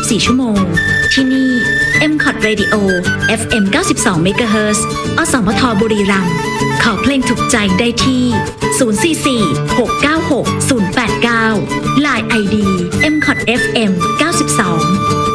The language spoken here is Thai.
24 ชั่วโมง ที่นี่ MCOT Radio FM 92 MHz อสมทบุรีรัมย์ขอเพลงถูกใจได้ที่ 044 696 089 Line ID MCOT FM 92